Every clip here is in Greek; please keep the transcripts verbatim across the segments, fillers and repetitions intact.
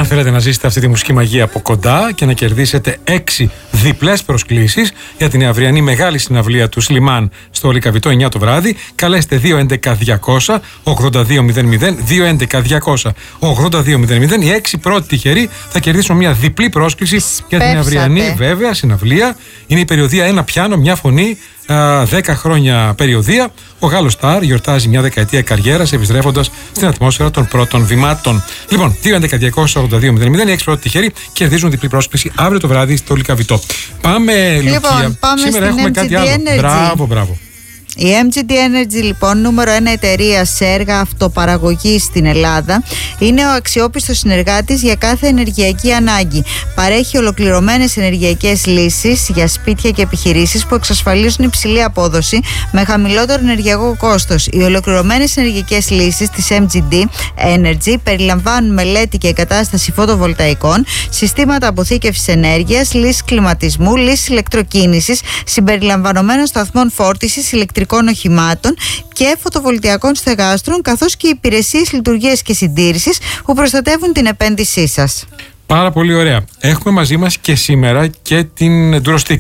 θέλετε να ζήσετε αυτή τη μουσική μαγεία από κοντά και να κερδίσετε έξι διπλές προσκλήσεις για την αυριανή μεγάλη συναυλία του Σλιμάν στο Λυκαβητό εννιά το βράδυ, καλέστε δύο έντεκα διακόσια ογδόντα δύο μηδέν μηδέν, δύο έντεκα διακόσια ογδόντα δύο μηδέν μηδέν. Οι έξι πρώτοι τυχεροί θα κερδίσουν μια διπλή πρόσκληση Σπέψατε. για την αυριανή βέβαια συναυλία. Είναι η περιοδία Ένα Πιάνο, Μια Φωνή. δέκα χρόνια περιοδία. Ο Γάλλος Σταρ γιορτάζει μια δεκαετία καριέρας επιστρέφοντας στην ατμόσφαιρα των πρώτων βημάτων. Λοιπόν, δύο έντεκα διακόσια ογδόντα δύο μηδέν μηδέν, οι έξι πρώτοι τυχεροί κερδίζουν διπλή πρόσκληση αύριο το βράδυ στο Λυκαβητό. Πάμε, λοιπόν, Λουκία. Πάμε Σήμερα έχουμε εμ τζι ντι κάτι άλλο. Energy. Μπράβο, μπράβο. Η εμ τζι ντι Energy, λοιπόν, νούμερο ένα εταιρεία σε έργα αυτοπαραγωγής στην Ελλάδα, είναι ο αξιόπιστος συνεργάτης για κάθε ενεργειακή ανάγκη. Παρέχει ολοκληρωμένες ενεργειακές λύσεις για σπίτια και επιχειρήσεις που εξασφαλίζουν υψηλή απόδοση με χαμηλότερο ενεργειακό κόστος. Οι ολοκληρωμένες ενεργειακές λύσεις της εμ τζι ντι Energy περιλαμβάνουν μελέτη και εγκατάσταση φωτοβολταϊκών, συστήματα αποθήκευσης ενέργειας, λύσεις κλιματισμού, λύσεις ηλεκτροκίνησης, συμπεριλαμβανομένων σταθμών φόρτισης, ηλεκτρικών οχημάτων και φωτοβολταϊκών στεγάστρων, καθώς και υπηρεσίες λειτουργίας και συντήρησης που προστατεύουν την επένδυσή σας. Πάρα πολύ ωραία. Έχουμε μαζί μας και σήμερα και την Durostick.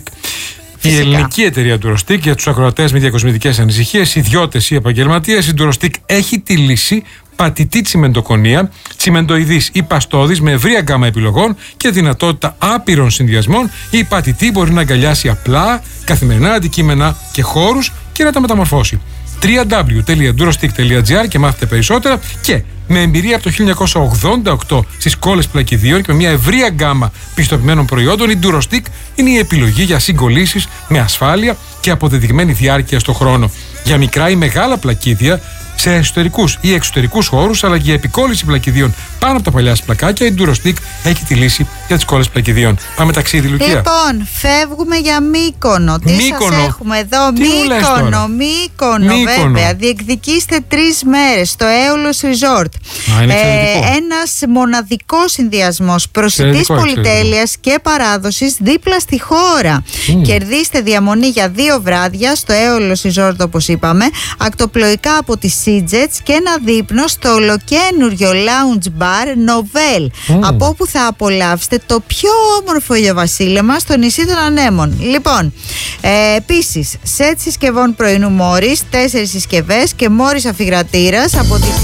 Η ελληνική εταιρεία Durostick, για τους ακροατές με διακοσμητικές ανησυχίες, ιδιώτες ή επαγγελματίες, η Durostick έχει τη λύση πατητή τσιμεντοκονία, τσιμεντοειδής ή παστόδης με ευρία γκάμα επιλογών και δυνατότητα άπειρων συνδυασμών. Η πατητή μπορεί να αγκαλιάσει απλά καθημερινά αντικείμενα και χώρους και να τα μεταμορφώσει. double-u double-u double-u τελεία durostick τελεία τζι άρ και μάθετε περισσότερα. Και με εμπειρία από το χίλια εννιακόσια ογδόντα οκτώ στις κόλλες πλακιδίων και με μια ευρία γκάμα πιστοποιημένων προϊόντων, η Durostick είναι η επιλογή για συγκολλήσεις με ασφάλεια και αποδεδειγμένη διάρκεια στο χρόνο. Για μικρά ή μεγάλα πλακίδια, σε εσωτερικούς ή εξωτερικούς χώρους, αλλά και για επικόλληση πλακιδίων πάνω από τα παλιά πλακάκια, η Durostick έχει τη λύση για τις κόλλες πλακιδίων. Πάμε ταξίδι, Λουκία. Λοιπόν, φεύγουμε για Μύκονο. Τι Μύκονο. σας έχουμε εδώ? Τι Μύκονο, Μύκονο, Μύκονο, βέβαια. Διεκδικήστε τρεις μέρες στο Aeolus Resort. Α, είναι ε, ένας μοναδικός συνδυασμός προσιτής πολυτέλειας και παράδοσης δίπλα στη χώρα. Mm. Κερδίστε διαμονή για δύο βράδια στο Aeolus Resort, όπως είπαμε, ακτοπλοϊκά από τη Jets και ένα δείπνο στο ολοκένουργιο lounge bar Novel, mm. από όπου θα απολαύσετε το πιο όμορφο ηλιοβασίλεμα στο νησί των Ανέμων. Λοιπόν, ε, επίσης, σετ συσκευών πρωινού Μόρις, τέσσερις συσκευές και Μόρις αφιγρατήρας από τη